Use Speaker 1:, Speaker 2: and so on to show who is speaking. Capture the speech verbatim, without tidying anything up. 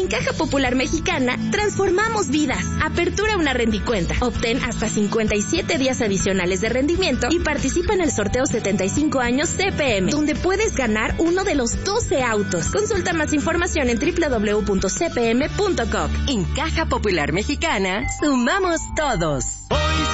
Speaker 1: Caja Popular Mexicana, transformamos vidas. Apertura una rendicuenta. Obtén hasta cincuenta y siete días adicionales de rendimiento y participa en el sorteo setenta y cinco años C P M, donde puedes ganar uno de los doce autos. Consulta más información en doble u doble u doble u punto c p m punto com. En Caja Popular Mexicana, sumamos todos.